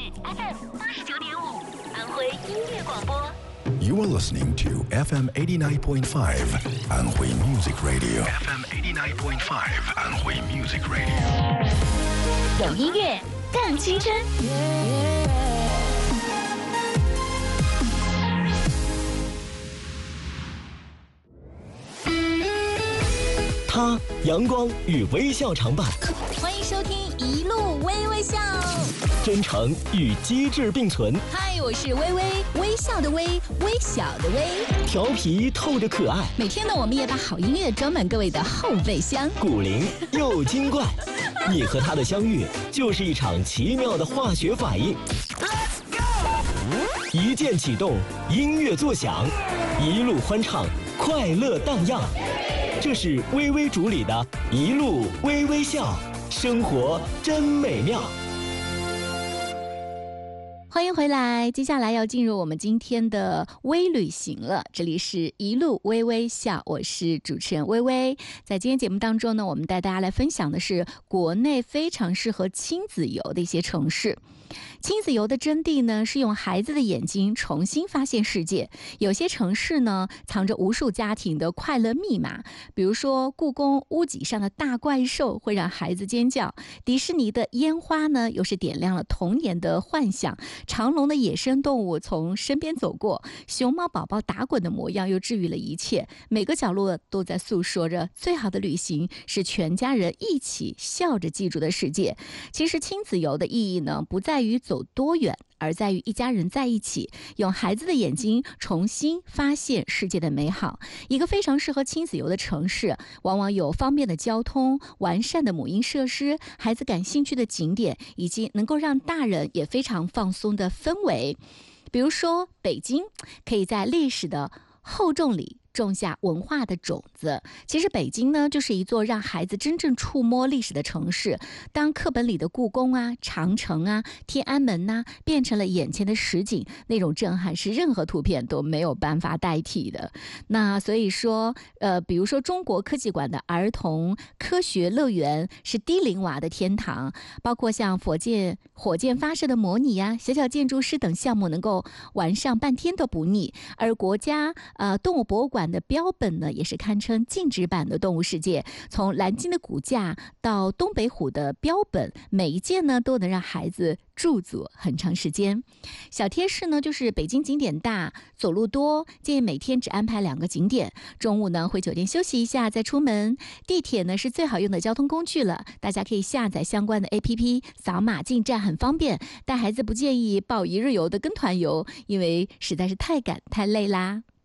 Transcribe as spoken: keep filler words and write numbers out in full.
F M 八十九点五，安徽音乐广播。 You are listening to F M eighty-nine point five 安徽 Music Radio. F M eighty-nine point five 安徽 Music Radio. 有音乐更青春。 他阳光与微笑常伴， 欢迎收听一路微微笑， 真诚与机智并存。 嗨，我是微微，微笑的微，微小的微， 调皮透着可爱。 每天呢，我们也把好音乐装满各位的后备箱。 古灵又精怪，你和他的相遇就是一场奇妙的化学反应。Let's go！ 一键启动，音乐作响，一路欢唱，快乐荡漾。这是微微主理的一路微微笑，生活真美妙。 欢迎回来，接下来要进入我们今天的微旅行了。这里是一路微微笑，我是主持人微微。在今天节目当中呢，我们带大家来分享的是国内非常适合亲子游的一些城市。亲子游的真谛呢，是用孩子的眼睛重新发现世界。有些城市呢，藏着无数家庭的快乐密码。比如说，故宫屋脊上的大怪兽会让孩子尖叫；迪士尼的烟花呢，又是点亮了童年的幻想；长隆的野生动物从身边走过，熊猫宝宝打滚的模样又治愈了一切。每个角落都在诉说着，最好的旅行是全家人一起笑着记住的世界。其实，亲子游的意义呢，不在于走多远，而在于一家人在一起，用孩子的眼睛重新发现世界的美好。一个非常适合亲子游的城市，往往有方便的交通、完善的母婴设施、孩子感兴趣的景点，以及能够让大人也非常放松的氛围。比如说北京，可以在历史的厚重里种下文化的种子。其实北京呢，就是一座让孩子真正触摸历史的城市。当课本里的故宫啊、长城啊、天安门呐、啊，变成了眼前的实景，那种震撼是任何图片都没有办法代替的。那所以说，呃，比如说中国科技馆的儿童科学乐园是低龄娃的天堂，包括像火箭火箭发射的模拟啊、小小建筑师等项目，能够玩上半天都不腻。而国家呃动物博物馆的标本呢，也是堪称静止版的动物世界。从蓝鲸的骨架到东北虎的标本，每一件呢都能让孩子驻足很长时间。小贴士呢，就是北京景点大，走路多，建议每天只安排两个景点。中午呢回酒店休息一下再出门。地铁呢是最好用的交通工具了，大家可以下载相关的 A P P， 扫码进站很方便。带孩子不建议报一日游的跟团游，因为实在是太赶太累啦。